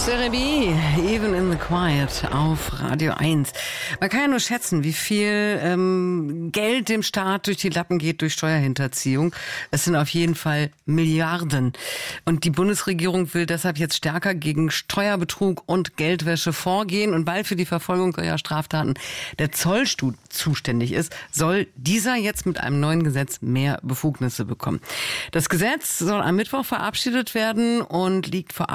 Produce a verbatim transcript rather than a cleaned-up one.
Serebi, Even in the Quiet auf Radio eins. Man kann ja nur schätzen, wie viel ähm, Geld dem Staat durch die Lappen geht durch Steuerhinterziehung. Es sind auf jeden Fall Milliarden. Und die Bundesregierung will deshalb jetzt stärker gegen Steuerbetrug und Geldwäsche vorgehen. Und weil für die Verfolgung solcher Straftaten der Zoll zuständig ist, soll dieser jetzt mit einem neuen Gesetz mehr Befugnisse bekommen. Das Gesetz soll am Mittwoch verabschiedet werden und liegt vor